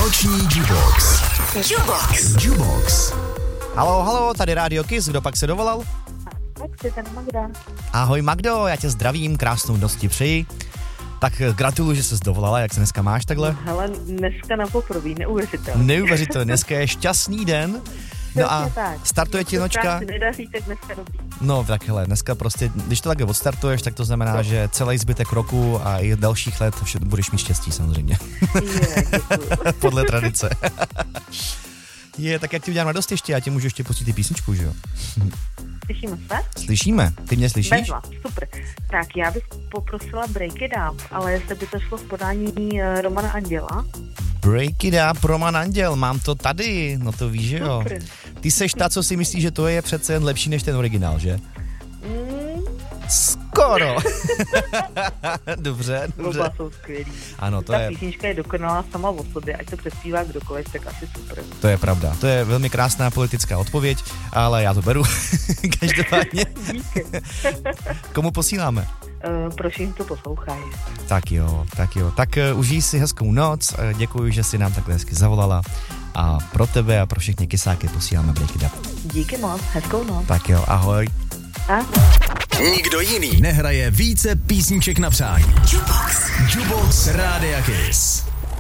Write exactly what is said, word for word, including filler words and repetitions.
Noční Jukebox. Jukebox. Jukebox. Halo, halo, tady Rádio Kiss, kdo pak se dovolal? Tak jsi tady Magda. Ahoj Magdo, já tě zdravím, krásnou noc ti přeji. Tak gratuluju, že jsi dovolala, jak se dneska máš takhle? Hele, dneska na poprvé, neuvěřitelné. Neuvěřitelně, dneska je šťastný den. No a startuje ti nočka. Nedaří, tak dneska dobrý. No tak hele, dneska prostě, když to takhle odstartuješ, tak to znamená, no. že celý zbytek roku a i dalších let vše, budeš mít štěstí samozřejmě. Je, děkuju. Podle tradice. Je, tak jak ti udělám radost ještě, já ti můžu ještě pustit ty písničku, že jo? Slyšíme se? Slyšíme, ty mě slyšíš? Bezva, super. Tak já bych poprosila Break It Up, ale jestli by to šlo v podání uh, Romana Anděla. Break It Up, Roman Anděl, mám to tady, no to víš, že jo? Super. Ty seš ta, co si myslí, že to je přece jen lepší než ten originál, že? Mm. Skoro. Dobře, dobře. Oba jsou skvělý. Ano, to Ta je... písnička je dokonalá sama o sobě, ať to přespívá kdokoliv, tak asi super. To je pravda, to je velmi krásná politická odpověď, ale já to beru. Každopádně. Díky. Komu posíláme? Uh, prosím, to poslouchají. Tak jo, tak jo. Tak uh, užij si hezkou noc, uh, děkuji, že jsi nám takhle hezky zavolala a pro tebe a pro všechny kysáky posíláme Break It Up. Díky moc, hezkou noc. Tak jo, ahoj. A? Nikdo jiný nehraje více písniček na přání. Jukebox. Jukebox Rádia Kiss.